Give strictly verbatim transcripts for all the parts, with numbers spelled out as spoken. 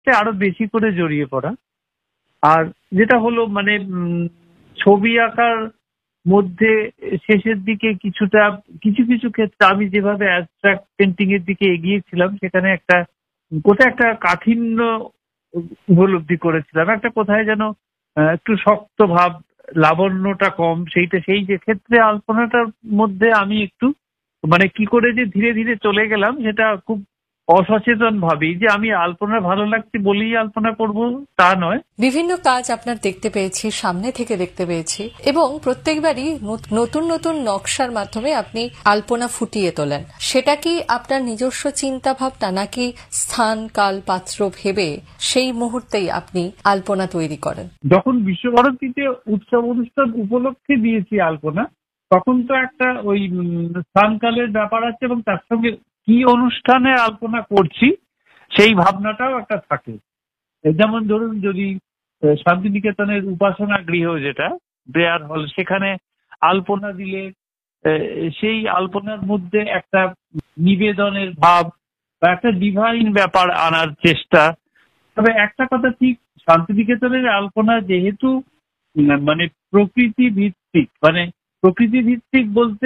ক্ষেত্রে আরো বেশি করে জড়িয়ে পড়া। আর যেটা হলো মানে উম, ছবি আঁকার মধ্যে শেষের দিকে কিছুটা কিছু কিছু ক্ষেত্রে আমি যেভাবে অ্যাবস্ট্রাক্ট পেন্টিং এর দিকে এগিয়েছিলাম, সেখানে একটা কোথায় একটা কাঠিন্য উপলব্ধি করেছিলাম, একটা কোথায় যেন আহ, একটু শক্ত ভাব, লাবণ্যটা কম। সেইটা সেই যে ক্ষেত্রে আলপনাটার মধ্যে আমি একটু মানে কি করে যে ধীরে ধীরে চলে গেলাম, সেটা খুব অসচেতন ভাবেই। যে আমি আলপনা ভালো লাগছে বলেই আলপনা করব তা নয়। বিভিন্ন কাজ আপনার দেখতে পেয়েছি, সামনে থেকে দেখতে পেয়েছি, এবং প্রত্যেকবারই নতুন নতুন নকশার মাধ্যমে আপনি আলপনা ফুটিয়ে তোলেন। সেটা কি আপনার নিজস্ব চিন্তা ভাবনা, নাকি স্থান কাল পাত্র ভেবে সেই মুহূর্তেই আপনি আলপনা তৈরি করেন? যখন বিশ্বভারতীতে উৎসব অনুষ্ঠান উপলক্ষে দিয়েছি আলপনা, তখন তো একটা ওই উম, স্থানকালের ব্যাপার আছে, এবং তার সঙ্গে কি অনুষ্ঠানে আলপনা করছি সেই ভাবনাটাও একটা থাকে। যেমন ধরুন, যদি আহ, শান্তিনিকেতনের উপাসনা গৃহ, যেটা প্রেয়ার হল, সেখানে আলপনা দিলে আহ, সেই আলপনার মধ্যে একটা নিবেদনের ভাব বা একটা ডিভাইন ব্যাপার আনার চেষ্টা। তবে একটা কথা ঠিক, শান্তিনিকেতনের আলপনা যেহেতু উম, মানে প্রকৃতি ভিত্তিক, মানে প্রকৃতি ভিত্তিক বলতে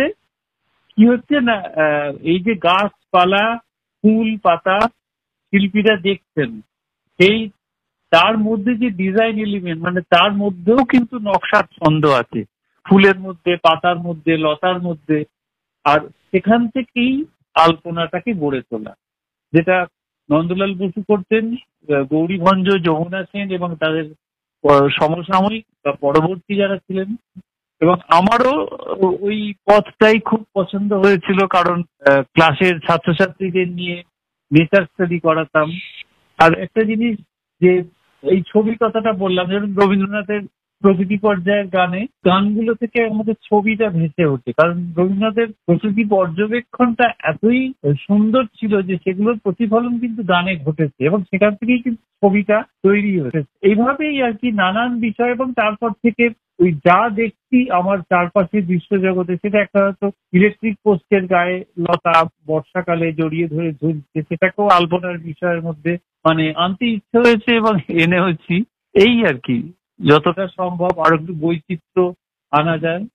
কি হচ্ছে না, আহ, এই যে গাছপালা, ফুল পাতা শিল্পীরা দেখছেন, সেই তার মধ্যে যে ডিজাইন এলিমেন্ট, মানে তার মধ্যেও কিন্তু নকশার ছন্দ আছে, ফুলের মধ্যে, পাতার মধ্যে, লতার মধ্যে। আর সেখান থেকেই আলপনাটাকে গড়ে তোলা, যেটা নন্দলাল বসু করতেন, আহ, গৌরীভঞ্জ, যমুনা সেন এবং তাদের আহ, সমসাময়িক বা পরবর্তী যারা ছিলেন। এবং আমারও ও- ওই পথটাই খুব পছন্দ হয়েছিল, কারণ আহ, ক্লাসের ছাত্রছাত্রীদের নিয়ে নেচার স্টাডি করাতাম। আর একটা জিনিস, যে এই ছবি কথাটা বললাম, যেমন রবীন্দ্রনাথের প্রকৃতি পর্যায়ের গানে, গানগুলো থেকে আমাদের ছবিটা ভেসে ওঠে, কারণ রবীন্দ্রনাথের প্রকৃতি পর্যবেক্ষণটা এতই সুন্দর ছিল যে সেগুলোর প্রতিফলন কিন্তু গানে ঘটেছে, এবং সেখান থেকেই কিন্তু ছবিটা তৈরি হয়েছে। এইভাবেই আর কি নানান বিষয়, এবং তারপর থেকে ওই যা দেখছি আমার চারপাশে দৃশ্য জগতে, সেটা একটা হয়তো ইলেকট্রিক পোস্টের গায়ে লতা বর্ষাকালে জড়িয়ে ধরে ঝুলছে, সেটাকেও আলপনার বিষয়ের মধ্যে মানে আনতে ইচ্ছে হয়েছে এবং এনেওছি। এই আর কি, যতটা সম্ভব আরো একটু বৈচিত্র্য আনা যায়।